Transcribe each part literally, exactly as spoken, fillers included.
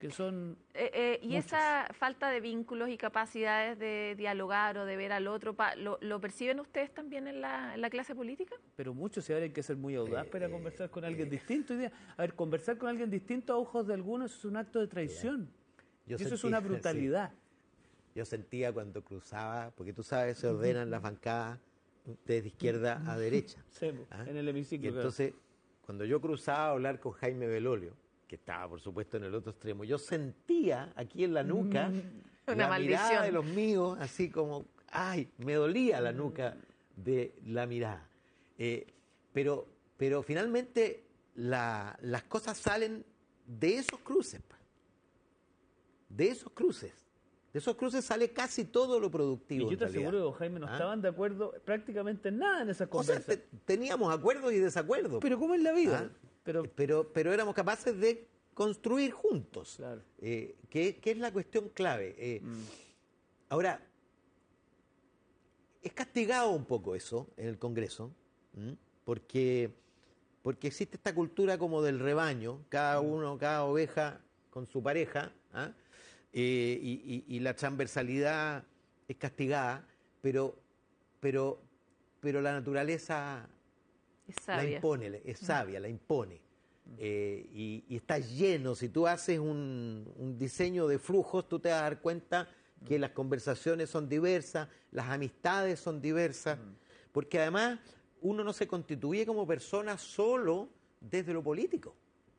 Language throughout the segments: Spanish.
que son Eh, eh, y muchos. esa falta de vínculos y capacidades de dialogar o de ver al otro, pa- ¿lo, lo perciben ustedes también en la, en la clase política? Pero muchos, y ahora hay que ser muy audaz Eh, para eh, conversar con alguien eh. distinto. Hoy día, a ver, conversar con alguien distinto a ojos de algunos es un acto de traición. Yo y eso es sentí- una brutalidad. sí. Yo sentía cuando cruzaba, porque tú sabes, se ordenan las bancadas desde izquierda a derecha. Sí, po, ¿Ah? en el hemiciclo, Y entonces, cuando yo cruzaba a hablar con Jaime Belolio, que estaba, por supuesto, en el otro extremo, yo sentía aquí en la nuca Una la maldición. mirada de los míos, así como, ay, me dolía la nuca de la mirada. Eh, pero, pero finalmente la- las cosas salen de esos cruces, pa. de esos cruces. De esos cruces sale casi todo lo productivo. Y yo en te realidad. aseguro, don Jaime, no ¿Ah? estaban de acuerdo prácticamente en nada en esas O sea, conversas. te- teníamos acuerdos y desacuerdos. Pero ¿cómo es la vida? ¿Ah? Pero, pero, pero éramos capaces de construir juntos, Claro. eh, que, que es la cuestión clave. Eh, Mm. Ahora, es castigado un poco eso en el Congreso, ¿m? porque, porque existe esta cultura como del rebaño, cada uno, cada oveja con su pareja, ¿ah? Eh, y, y- y la transversalidad es castigada, pero, pero, pero la naturaleza Es la sabia. impone, es sabia, la impone. Eh, y, y está lleno, si tú haces un, un diseño de flujos, tú te vas a dar cuenta que las conversaciones son diversas, las amistades son diversas, porque además uno no se constituye como persona solo desde lo político.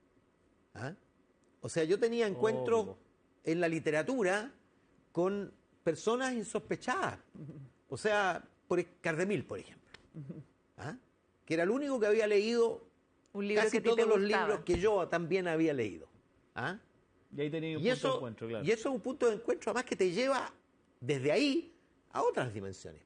¿Ah? O sea, yo tenía encuentros Obvio. en la literatura con personas insospechadas. O sea, por Cardemil, por ejemplo. ¿Ah? Que era el único que había leído Un libro casi que a ti te todos los gustaba. libros que yo también había leído. ¿Ah? y ahí tenía un Y, punto de eso, encuentro, claro. y eso es un punto de encuentro además que te lleva desde ahí a otras dimensiones.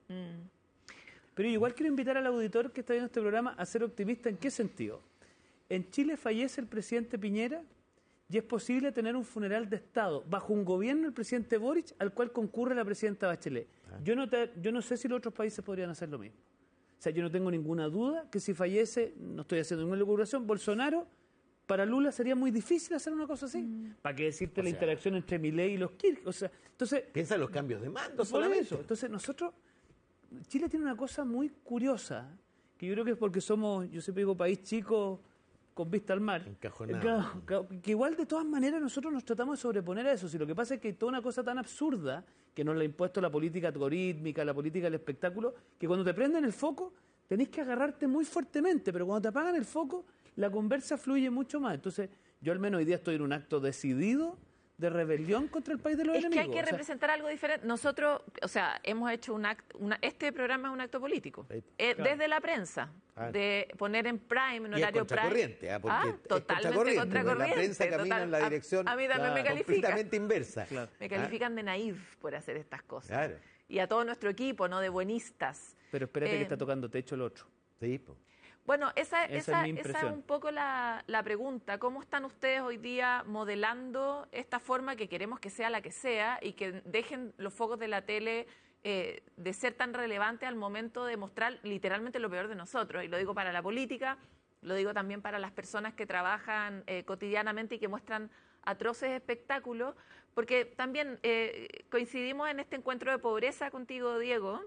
Pero igual quiero invitar al auditor que está viendo este programa a ser optimista. ¿En qué sentido? En Chile fallece el presidente Piñera y es posible tener un funeral de Estado bajo un gobierno del presidente Boric al cual concurre la presidenta Bachelet. Yo no, te- yo no sé si los otros países podrían hacer lo mismo. O sea, yo no tengo ninguna duda que si fallece, no estoy haciendo ninguna locuración, Bolsonaro, para Lula sería muy difícil hacer una cosa así. ¿Para qué decirte O la sea- interacción entre Milei y los Kirchner? O sea, entonces, Piensa en los cambios de mando por solamente. eso. Entonces, nosotros, Chile tiene una cosa muy curiosa, que yo creo que es porque somos, yo siempre digo, país chico con vista al mar. Encajonado. Claro, claro, que igual de todas maneras nosotros nos tratamos de sobreponer a eso. Si lo que pasa es que hay toda una cosa tan absurda que nos la ha impuesto la política algorítmica, la política del espectáculo, que cuando te prenden el foco tenés que agarrarte muy fuertemente, pero cuando te apagan el foco, la conversa fluye mucho más. Entonces, yo al menos hoy día estoy en un acto decidido de rebelión contra el país de los Es que enemigos. hay que O sea, representar algo diferente. Nosotros, o sea, hemos hecho un acto, una, este programa es un acto político. Ahí Eh, claro. Desde la prensa, Claro. de poner en prime, en Y es horario prime. contracorriente, ¿ah? porque Ah, es totalmente contracorriente, contracorriente. porque la prensa camina total- en la a- dirección A, mí también me claro, califican. completamente inversa. Claro. Me ¿Ah? califican de naif por hacer estas cosas. Claro. Y a todo nuestro equipo, ¿no? De buenistas. Pero espérate Eh, que está tocando techo el otro. Sí, po. Bueno, esa, Esa es esa, mi esa es impresión. un poco la, la pregunta. ¿Cómo están ustedes hoy día modelando esta forma que queremos que sea la que sea y que dejen los focos de la tele eh, de ser tan relevantes al momento de mostrar literalmente lo peor de nosotros? Y lo digo para la política, lo digo también para las personas que trabajan eh, cotidianamente y que muestran atroces espectáculos, porque también eh, coincidimos en este encuentro de pobreza contigo, Diego,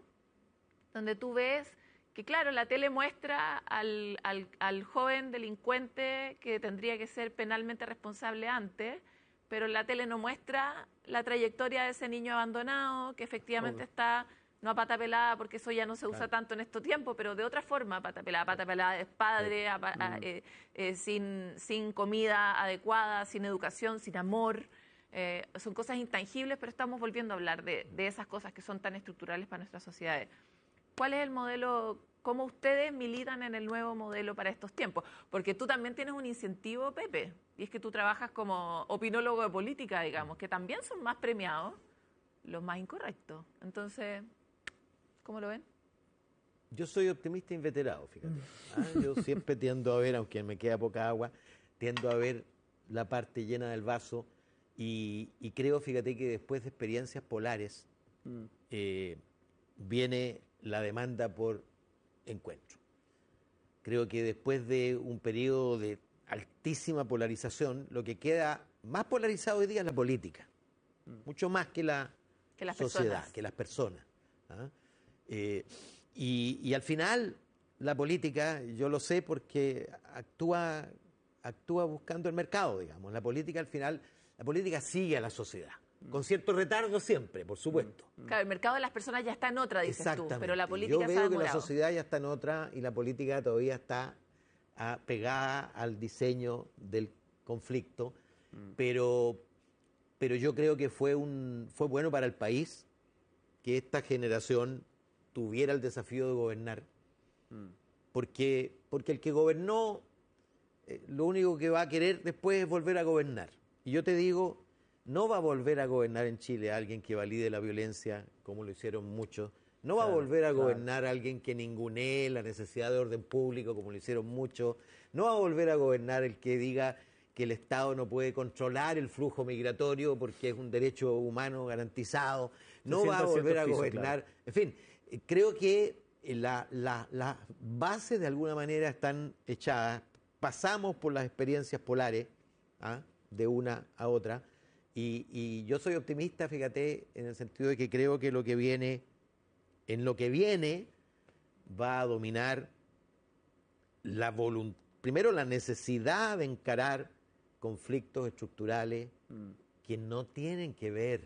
donde tú ves que, claro, la tele muestra al, al, al joven delincuente que tendría que ser penalmente responsable antes, pero la tele no muestra la trayectoria de ese niño abandonado, que efectivamente Obvio. está, no a pata pelada, porque eso ya no se usa Claro. tanto en estos tiempos, pero de otra forma, pata pelada, pata pelada es padre, a- a- eh, eh, sin, sin comida adecuada, sin educación, sin amor. Eh, son cosas intangibles, pero estamos volviendo a hablar de, de esas cosas que son tan estructurales para nuestras sociedades. ¿Cuál es el modelo, cómo ustedes militan en el nuevo modelo para estos tiempos? Porque tú también tienes un incentivo, Pepe, y es que tú trabajas como opinólogo de política, digamos, que también son más premiados los más incorrectos. Entonces, ¿cómo lo ven? Yo soy optimista inveterado, fíjate. Ah, Yo siempre tiendo a ver, aunque me queda poca agua, tiendo a ver la parte llena del vaso y, y creo, fíjate, que después de experiencias polares eh, viene la demanda por encuentro. Creo que después de un periodo de altísima polarización, lo que queda más polarizado hoy día es la política, mucho más que la Que las sociedad, personas. que las personas. ¿ah? Eh, y, y al final, la política, yo lo sé porque actúa, actúa buscando el mercado, digamos. La política al final, la política sigue a la sociedad, con cierto retardo siempre, por supuesto. Claro, el mercado de las personas ya está en otra, dices tú, Exactamente. pero la política Yo se ha veo que la demorado. sociedad ya está en otra y la política todavía está ah, pegada al diseño del conflicto, pero, pero yo creo que fue, un, fue bueno para el país que esta generación tuviera el desafío de gobernar, porque, porque el que gobernó, eh, lo único que va a querer después es volver a gobernar. Y yo te digo, no va a volver a gobernar en Chile alguien que valide la violencia, como lo hicieron muchos. No va Claro, a volver a claro. gobernar alguien que ningunee la necesidad de orden público, como lo hicieron muchos. No va a volver a gobernar el que diga que el Estado no puede controlar el flujo migratorio porque es un derecho humano garantizado. No va a sienta volver cierto a piso, gobernar. claro. En fin, eh, creo que la- la- las bases de alguna manera están echadas. Pasamos por las experiencias polares, ¿ah? de una a otra. Y, y yo soy optimista, fíjate, en el sentido de que creo que lo que viene, en lo que viene, va a dominar la volun- primero la necesidad de encarar conflictos estructurales que no tienen que ver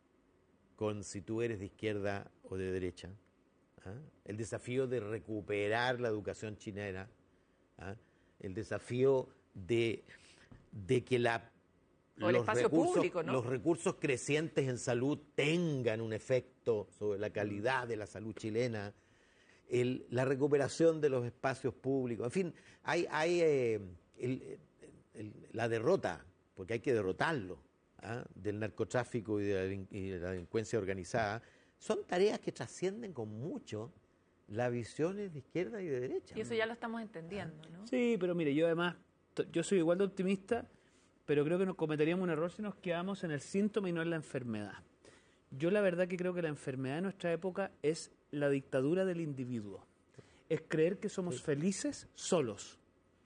con si tú eres de izquierda o de derecha. ¿ah? El desafío de recuperar la educación chilena, ¿ah? el desafío de, de que la O el espacio recursos, público, ¿no? los recursos crecientes en salud tengan un efecto sobre la calidad de la salud chilena, el- la recuperación de los espacios públicos, en fin, hay, hay eh, el- el- la derrota, porque hay que derrotarlo, ¿ah? del narcotráfico y de, la, delin- y de la delincuencia organizada, son tareas que trascienden con mucho las visiones de izquierda y de derecha. Y eso ya lo estamos entendiendo, ¿no? Sí, pero mire, yo además, t- yo soy igual de optimista, pero creo que nos cometeríamos un error si nos quedamos en el síntoma y no en la enfermedad. Yo la verdad que creo que la enfermedad de nuestra época es la dictadura del individuo. Es creer que somos felices solos.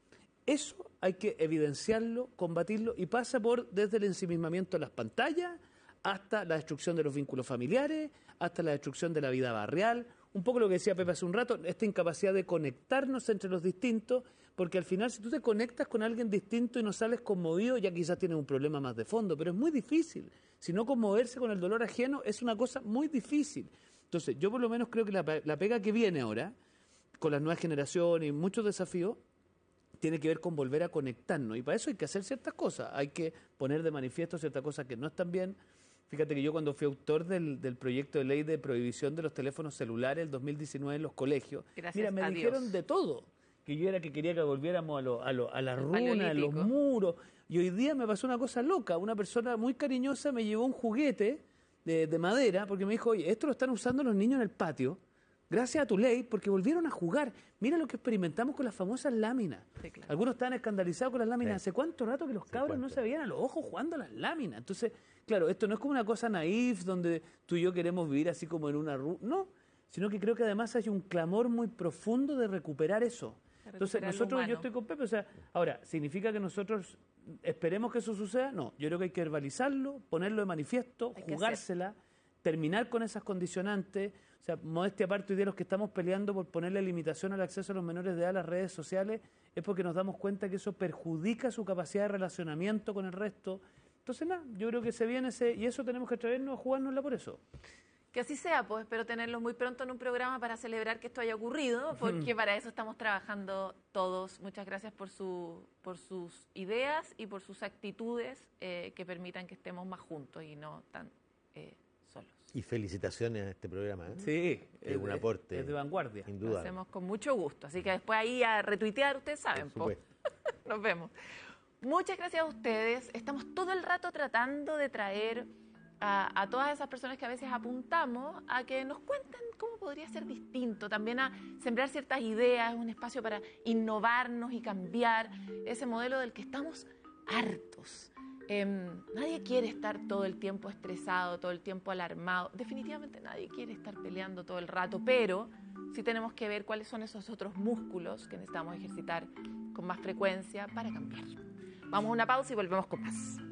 Eso hay que evidenciarlo, combatirlo, y pasa por desde el ensimismamiento de las pantallas hasta la destrucción de los vínculos familiares, hasta la destrucción de la vida barrial, un poco lo que decía Pepe hace un rato, esta incapacidad de conectarnos entre los distintos, porque al final si tú te conectas con alguien distinto y no sales conmovido, ya quizás tienes un problema más de fondo, pero es muy difícil. Si no, conmoverse con el dolor ajeno es una cosa muy difícil. Entonces, yo por lo menos creo que la, pe- la pega que viene ahora, con las nuevas generaciones y muchos desafíos, tiene que ver con volver a conectarnos. Y para eso hay que hacer ciertas cosas. Hay que poner de manifiesto ciertas cosas que no están bien. Fíjate que yo cuando fui autor del, del proyecto de ley de prohibición de los teléfonos celulares el dos mil diecinueve en los colegios, Gracias mira, me a dijeron Dios. de todo. Que yo era que quería que volviéramos a, lo, a, lo, a la runa, a los Paleolítico. muros. Y hoy día me pasó una cosa loca. Una persona muy cariñosa me llevó un juguete de, de madera porque me dijo, oye, esto lo están usando los niños en el patio. Gracias a tu ley, porque volvieron a jugar. Mira lo que experimentamos con las famosas láminas. Sí, claro. Algunos estaban escandalizados con las láminas. Sí. ¿Hace cuánto rato que los ¿Hace cabros no cuánto? se veían a los ojos jugando a las láminas? Entonces, claro, esto no es como una cosa naif donde tú y yo queremos vivir así como en una... ru- No, sino que creo que además hay un clamor muy profundo de recuperar eso. De Entonces, recuperar lo nosotros, yo humano. estoy con Pepe, o sea, ahora, ¿significa que nosotros esperemos que eso suceda? No, yo creo que hay que verbalizarlo, ponerlo de manifiesto, Hay que jugársela, terminar con esas condicionantes. O sea, modestia aparte, hoy día los que estamos peleando por ponerle limitación al acceso a los menores de edad a las redes sociales es porque nos damos cuenta que eso perjudica su capacidad de relacionamiento con el resto. Entonces, nada, yo creo que se viene ese, y eso tenemos que traernos a jugárnosla por eso. Que así sea, pues espero tenerlos muy pronto en un programa para celebrar que esto haya ocurrido, porque para eso estamos trabajando todos. Muchas gracias por, su, por sus ideas y por sus actitudes eh, que permitan que estemos más juntos y no tan eh, solos. Y felicitaciones a este programa. ¿eh? Sí, Es un de- aporte. Es de vanguardia. Sin Lo duda. hacemos con mucho gusto, así que después ahí a retuitear, ustedes saben. Por po. supuesto. Nos vemos. Muchas gracias a ustedes. Estamos todo el rato tratando de traer a, a todas esas personas que a veces apuntamos a que nos cuenten cómo podría ser distinto, también a sembrar ciertas ideas, un espacio para innovarnos y cambiar ese modelo del que estamos hartos. Eh, nadie quiere estar todo el tiempo estresado, todo el tiempo alarmado. Definitivamente nadie quiere estar peleando todo el rato, pero sí tenemos que ver cuáles son esos otros músculos que necesitamos ejercitar con más frecuencia para cambiar. Vamos a una pausa y volvemos con más.